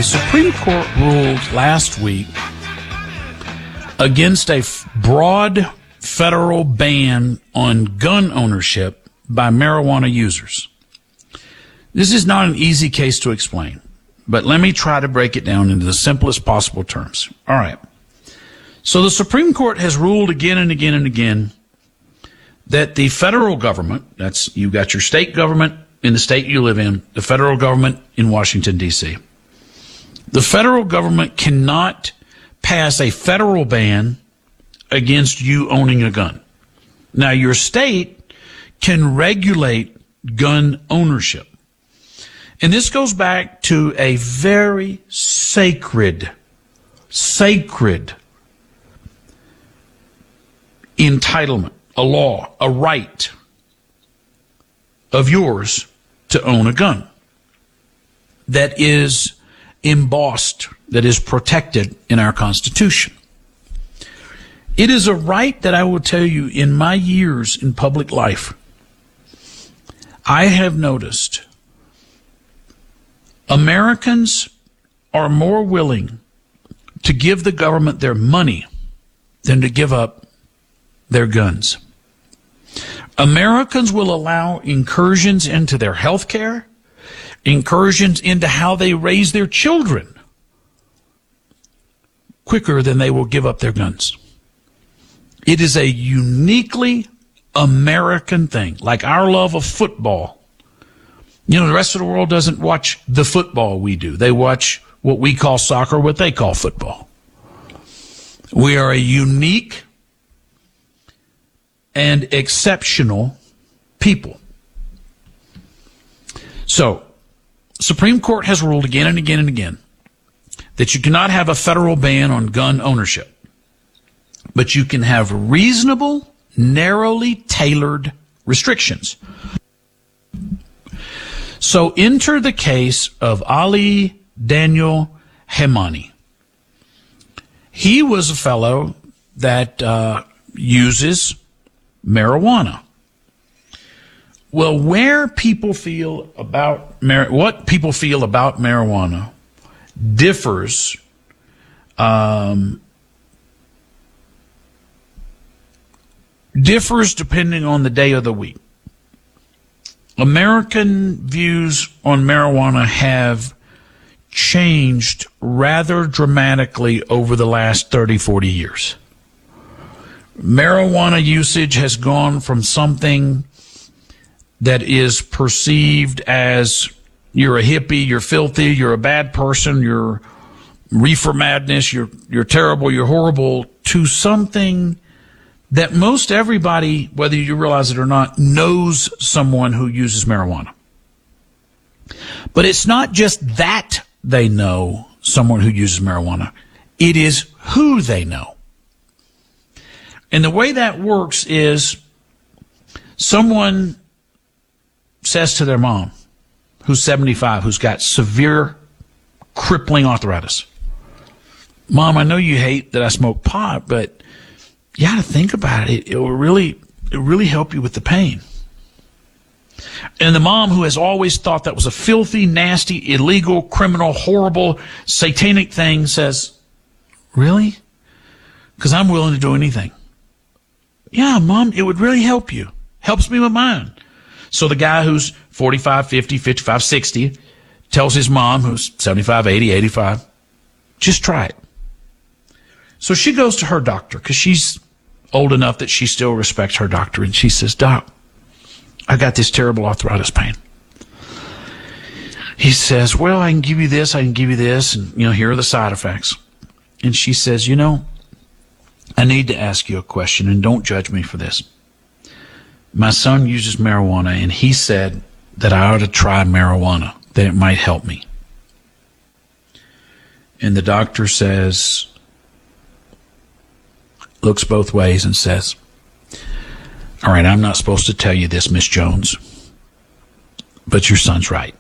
the Supreme Court ruled last week against a broad federal ban on gun ownership by marijuana users. This is not an easy case to explain, but let me try to break it down into the simplest possible terms. All right. So the Supreme Court has ruled again and again and again that the federal government, that's, you got your state government in the state you live in, the federal government in Washington, D.C. The federal government cannot pass a federal ban against you owning a gun. Now, your state can regulate gun ownership. And this goes back to a very sacred entitlement, a law, a right of yours to own a gun that is embossed, that is protected in our Constitution. It is a right that I will tell you, in my years in public life, I have noticed Americans are more willing to give the government their money than to give up their guns. Americans will allow incursions into their health care, incursions into how they raise their children, quicker than they will give up their guns. It is a uniquely American thing, like our love of football. You know, the rest of the world doesn't watch the football we do. They watch what we call soccer, what they call football. We are a unique and exceptional people. So, Supreme Court has ruled again and again and again that you cannot have a federal ban on gun ownership, but you can have reasonable, narrowly tailored restrictions. So enter the case of Ali Daniel Haemani. He was a fellow that uses marijuana. Well, what people feel about marijuana differs depending on the day of the week. American views on marijuana have changed rather dramatically over the last 30, 40 years. Marijuana usage has gone from something that is perceived as you're a hippie, you're filthy, you're a bad person, you're reefer madness, you're terrible, you're horrible, to something that most everybody, whether you realize it or not, knows someone who uses marijuana. But it's not just that they know someone who uses marijuana. It is who they know. And the way that works is someone says to their mom, who's 75, who's got severe crippling arthritis, "Mom, I know you hate that I smoke pot, but you got to think about it. It will really help you with the pain." And the mom, who has always thought that was a filthy, nasty, illegal, criminal, horrible, satanic thing, says, "Really? Because I'm willing to do anything." "Yeah, Mom, it would really help you. Helps me with mine." So the guy who's 45, 50, 55, 60 tells his mom, who's 75, 80, 85, "Just try it." So she goes to her doctor, because she's old enough that she still respects her doctor, and she says, "Doc, I got this terrible arthritis pain." He says, "Well, I can give you this, and here are the side effects." And she says, "I need to ask you a question, and don't judge me for this. My son uses marijuana, and he said that I ought to try marijuana, that it might help me." And the doctor says, looks both ways and says, "All right, I'm not supposed to tell you this, Miss Jones, but your son's right."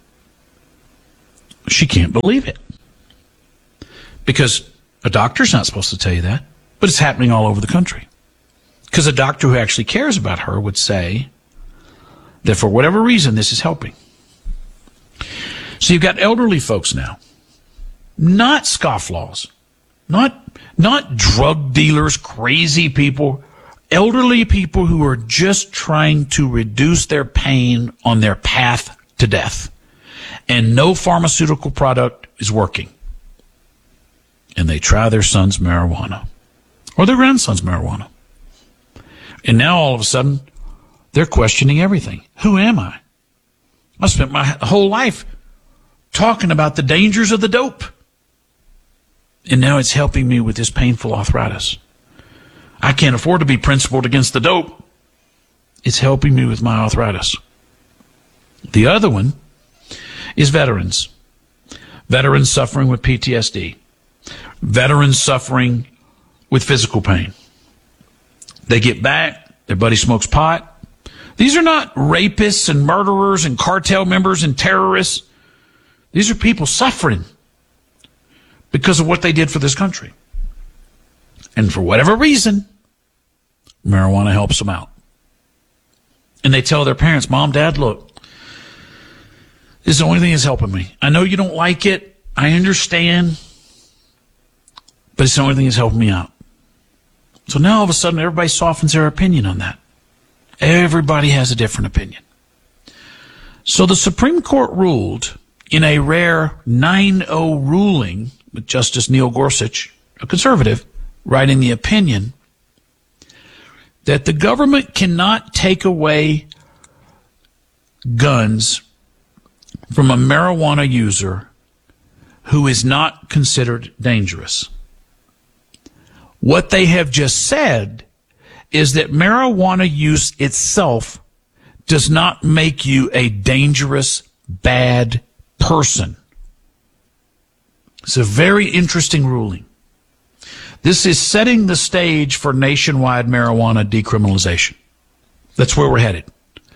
She can't believe it, because a doctor's not supposed to tell you that, but it's happening all over the country. Because a doctor who actually cares about her would say that for whatever reason, this is helping. So you've got elderly folks now not scofflaws, not drug dealers, crazy people, elderly people who are just trying to reduce their pain on their path to death. And no pharmaceutical product is working. And they try their son's marijuana or their grandson's marijuana. And now all of a sudden, they're questioning everything. Who am I? I spent my whole life talking about the dangers of the dope. And now it's helping me with this painful arthritis. I can't afford to be principled against the dope. It's helping me with my arthritis. The other one is veterans. Veterans suffering with PTSD. Veterans suffering with physical pain. They get back, their buddy smokes pot. These are not rapists and murderers and cartel members and terrorists. These are people suffering because of what they did for this country. And for whatever reason, marijuana helps them out. And they tell their parents, Mom, Dad, look, this is the only thing that's helping me. I know you don't like it. I understand. But it's the only thing that's helping me out. So now all of a sudden everybody softens their opinion on that. Everybody has a different opinion. So the Supreme Court ruled in a rare 9-0 ruling with Justice Neil Gorsuch, a conservative, writing the opinion that the government cannot take away guns from a marijuana user who is not considered dangerous. What they have just said is that marijuana use itself does not make you a dangerous, bad person. It's a very interesting ruling. This is setting the stage for nationwide marijuana decriminalization. That's where we're headed.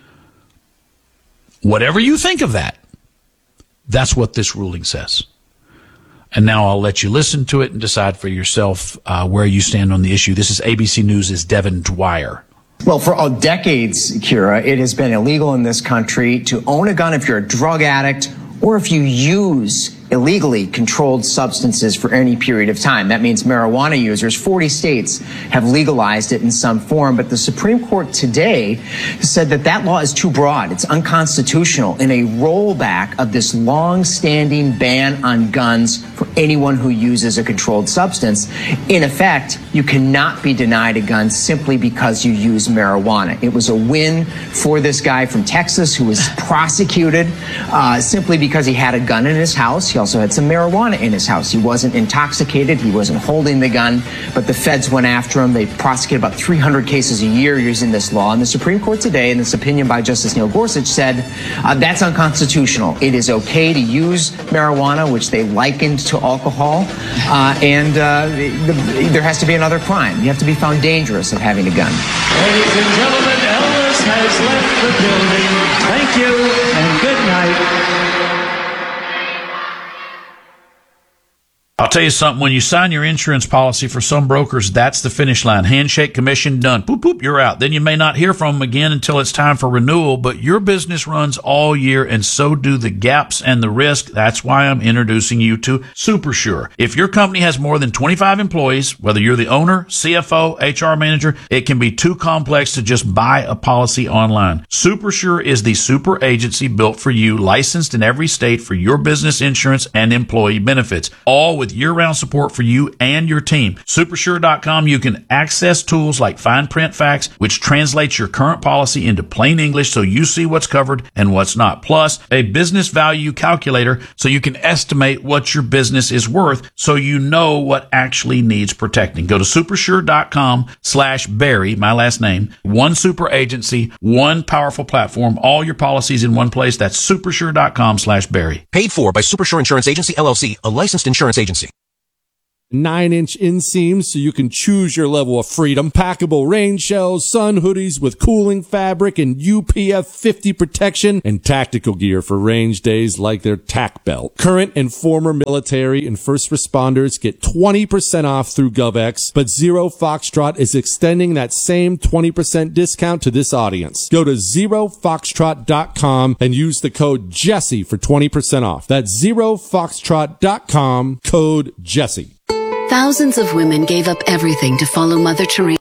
Whatever you think of that, that's what this ruling says. And now I'll let you listen to it and decide for yourself where you stand on the issue. This is ABC News' Devin Dwyer. Well, for decades, Kira, it has been illegal in this country to own a gun if you're a drug addict or if you use illegally controlled substances for any period of time. That means marijuana users. 40 states have legalized it in some form, but the Supreme Court today said that that law is too broad. It's unconstitutional in a rollback of this long-standing ban on guns for anyone who uses a controlled substance. In effect, you cannot be denied a gun simply because you use marijuana. It was a win for this guy from Texas who was prosecuted simply because he had a gun in his house. He also had some marijuana in his house. He wasn't intoxicated. He wasn't holding the gun, but the feds went after him. They prosecuted about 300 cases a year using this law. And the Supreme Court today, in this opinion by Justice Neil Gorsuch, said that's unconstitutional. It is okay to use marijuana, which they likened to alcohol, and there has to be another crime. You have to be found dangerous of having a gun. Ladies and gentlemen, Elvis has left the building. Thank you and good night. I'll tell you something, when you sign your insurance policy for some brokers, that's the finish line. Handshake, commission, done. Boop, boop, you're out. Then you may not hear from them again until it's time for renewal, but your business runs all year and so do the gaps and the risk. That's why I'm introducing you to SuperSure. If your company has more than 25 employees, whether you're the owner, CFO, HR manager, it can be too complex to just buy a policy online. SuperSure is the super agency built for you, licensed in every state for your business insurance and employee benefits, all with year-round support for you and your team. Supersure.com, you can access tools like fine print facts, which translates your current policy into plain English so you see what's covered and what's not. Plus, a business value calculator so you can estimate what your business is worth so you know what actually needs protecting. Go to supersure.com/Barry, my last name. One super agency, one powerful platform, all your policies in one place. That's supersure.com/Barry. Paid for by Supersure Insurance Agency, LLC, a licensed insurance agency. 9-inch inseams so you can choose your level of freedom. Packable rain shells, sun hoodies with cooling fabric and UPF 50 protection, and tactical gear for range days like their TAC belt. Current and former military and first responders get 20% off through GovX, but Zero Foxtrot is extending that same 20% discount to this audience. Go to ZeroFoxtrot.com and use the code Jesse for 20% off. That's ZeroFoxtrot.com, code Jesse. Thousands of women gave up everything to follow Mother Teresa.